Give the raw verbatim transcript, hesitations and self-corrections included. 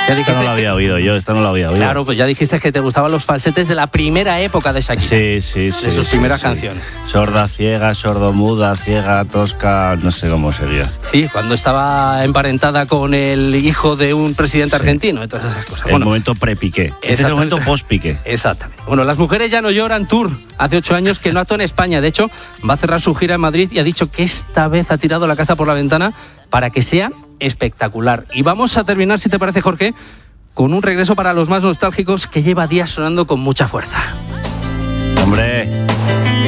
Ya dijiste Esto no lo había oído yo, esto no lo había oído. Claro, pues ya dijiste que te gustaban los falsetes de la primera época de Shakira. Sí, sí, sí. De sus sí, primeras sí. canciones. Sorda, ciega, sordomuda, ciega, tosca, no sé cómo sería. Sí, cuando estaba emparentada con el hijo de un presidente Sí. argentino y todas esas cosas. El Bueno, momento pre-Piqué. Este es el momento post-Piqué. exactamente. Bueno, Las Mujeres Ya No Lloran Tour. Hace ocho años que no actúa en España. De hecho, va a cerrar su gira en Madrid y ha dicho que esta vez ha tirado la casa por la ventana para que sea espectacular. Y vamos a terminar, si te parece, Jorge, con un regreso para los más nostálgicos que lleva días sonando con mucha fuerza. Hombre...